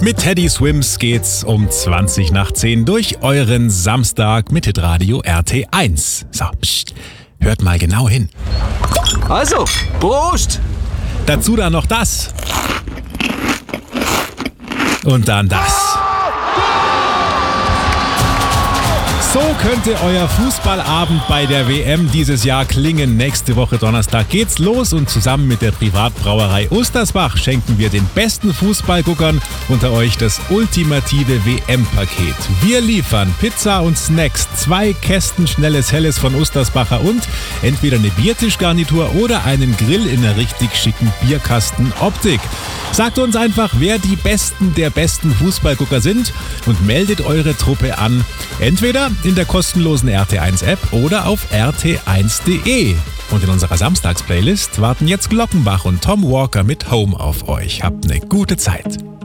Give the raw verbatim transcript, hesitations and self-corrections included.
Mit Teddy Swims geht's um zwanzig nach zehn durch euren Samstag mit Hitradio R T eins. So, psst, hört mal genau hin. Also, Prost! Dazu dann noch das. Und dann das. So könnte euer Fußballabend bei der W M dieses Jahr klingen. Nächste Woche Donnerstag geht's los und zusammen mit der Privatbrauerei Ostersbach schenken wir den besten Fußballguckern unter euch das ultimative W M-Paket. Wir liefern Pizza und Snacks, zwei Kästen schnelles Helles von Ostersbacher und entweder eine Biertischgarnitur oder einen Grill in einer richtig schicken Bierkastenoptik. Sagt uns einfach, wer die Besten der besten Fußballgucker sind und meldet eure Truppe an. Entweder in der kostenlosen R T eins App oder auf r t eins punkt d e. Und in unserer Samstagsplaylist warten jetzt Glockenbach und Tom Walker mit Home auf euch. Habt eine gute Zeit.